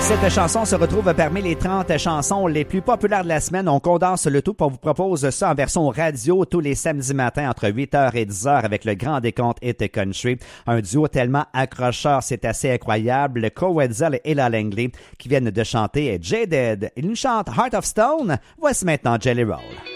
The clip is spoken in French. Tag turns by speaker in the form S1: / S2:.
S1: Cette chanson se retrouve parmi les 30 chansons les plus populaires de la semaine. On condense le tout pour vous propose ça en version radio tous les samedis matins entre 8h et 10h avec le grand décompte Hit Country. Un duo tellement accrocheur, c'est assez incroyable. Cole Wetzel et Ella Langley qui viennent de chanter Jaded. Ils nous chantent Heart of Stone. Voici maintenant Jelly Roll.